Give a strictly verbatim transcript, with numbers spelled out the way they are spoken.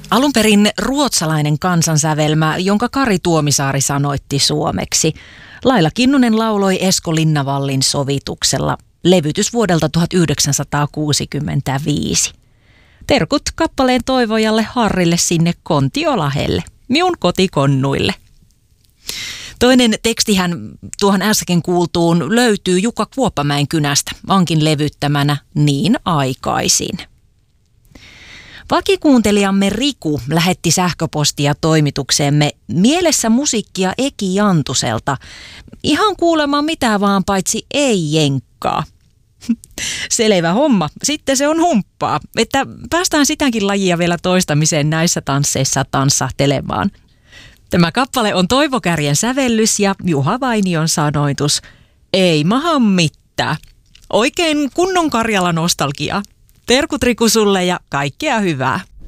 Alun perin ruotsalainen kansansävelmä, jonka Kari Tuomisaari sanoitti suomeksi. Laila Kinnunen lauloi Esko Linnavallin sovituksella. Levytys vuodelta tuhatyhdeksänsataakuusikymmentäviisi. Terkut kappaleen toivojalle Harrille sinne Kontiolahelle, minun kotikonnuille. Toinen tekstihän tuohon äsken kuultuun löytyy Jukka Kuoppamäen kynästä, onkin levyttämänä Niin aikaisin. Vakikuuntelijamme Riku lähetti sähköpostia toimitukseemme mielessä musiikkia Eki Jantuselta. Ihan kuulemaan mitä vaan paitsi ei jenkkaa. Selvä homma. Sitten se on humppaa, että päästään sitäkin lajia vielä toistamiseen näissä tansseissa tanssahtelemaan. Tämä kappale on Toivo Kärjen sävellys ja Juha Vainion sanoitus. Ei maha mitään. Oikein kunnon Karjala nostalgia. Terkut Riku sulle ja kaikkea hyvää.